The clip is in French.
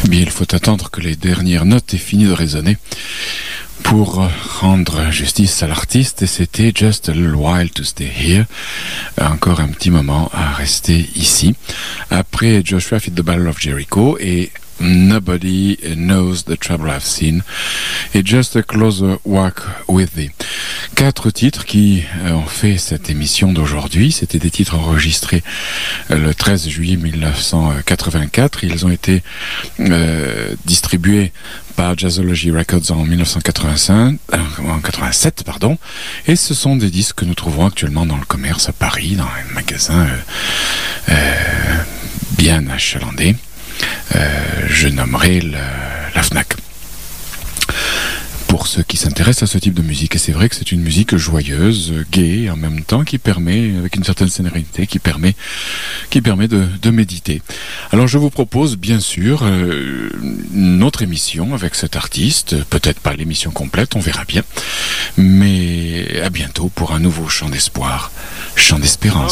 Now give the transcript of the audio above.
Bien, il faut attendre que les dernières notes aient fini de résonner pour rendre justice à l'artiste, et c'était Just a Little While to Stay Here, encore un petit moment à rester ici. Après Joshua Fit the Battle of Jericho et Nobody Knows the Trouble I've Seen et Just a Closer Walk with Thee. 4 titres qui ont fait cette émission d'aujourd'hui. C'était des titres enregistrés le 13 juillet 1984. Ils ont été distribués par Jazzology Records en 1987, et ce sont des disques que nous trouvons actuellement dans le commerce à Paris, dans un magasin bien achalandé. Je nommerai la Fnac. Pour ceux qui s'intéressent à ce type de musique, et c'est vrai que c'est une musique joyeuse, gaie en même temps, qui permet, avec une certaine sérénité, qui permet de méditer. Alors je vous propose bien sûr une autre émission avec cet artiste, peut-être pas l'émission complète, on verra bien, mais à bientôt pour un nouveau chant d'espoir, chant d'espérance.